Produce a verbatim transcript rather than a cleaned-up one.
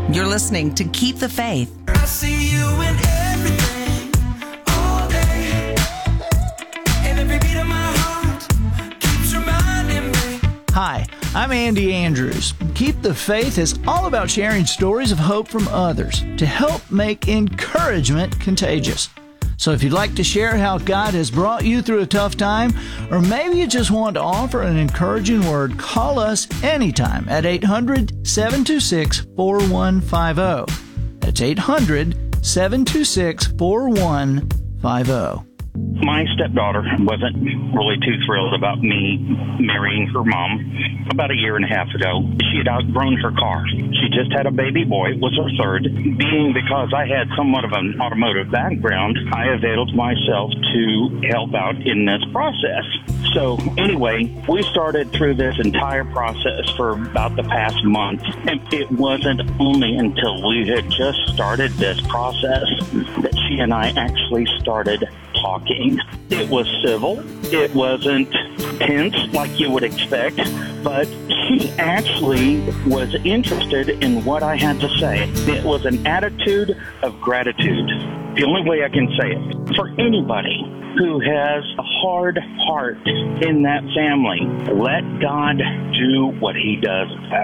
You're listening to Keep the Faith. I see you in everything, all day, and every beat of my heart keeps reminding me. Hi, I'm Andy Andrews. Keep the Faith is all about sharing stories of hope from others to help make encouragement contagious. So if you'd like to share how God has brought you through a tough time, or maybe you just want to offer an encouraging word, call us anytime at eight hundred, seven two six, four one five zero. That's eight hundred, seven two six, four one five zero. My stepdaughter wasn't really too thrilled about me marrying her mom about a year and a half ago. She had outgrown her car. She just had a baby boy. It was her third. Being because I had somewhat of an automotive background, I availed myself to help out in this process. So anyway, we started through this entire process for about the past month. And it wasn't only until we had just started this process that she and I actually started talking. It was civil. It wasn't tense like you would expect, but she actually was interested in what I had to say. It was an attitude of gratitude. The only way I can say it. For anybody who has a hard heart in that family, let God do what he does best.